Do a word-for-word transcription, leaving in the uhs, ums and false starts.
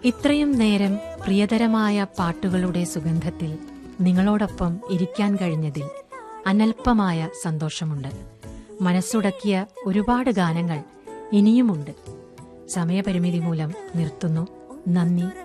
ഇത്രയും നേരം പ്രിയതരമായ പാട്ടുകളുടെ സുഗന്ധത്തിൽ നിങ്ങളോടൊപ്പം ഇരിക്കാൻ കഴിഞ്ഞതിൽ അനൽപമായ സന്തോഷമുണ്ട്. മനസ്സുടക്കിയ ഒരുപാട് ഗാനങ്ങൾ ഇനിയുമുണ്ട്. സമയപരിമിതി മൂലം നിർത്തുന്നു. നന്ദി.